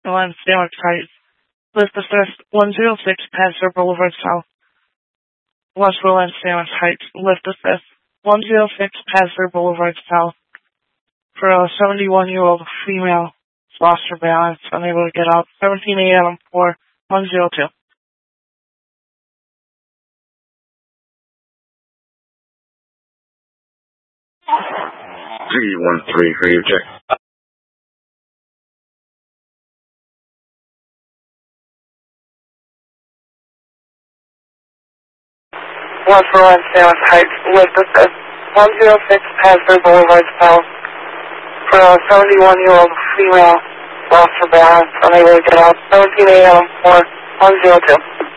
Line Sandwich Heights. Lift assist 106 Pasteur Boulevard South. West Line Sandwich Heights. Lift assist 106 Pasteur Boulevard South. For a 71-year-old female, lost her balance, unable to get up. 17 a.m. for 102. 313 for your check. West Line Sandwich Heights. Lift assist 106 Pasteur Boulevard South. For a 71-year-old female, lost her balance, unable to get up. 17 a.m. for 102.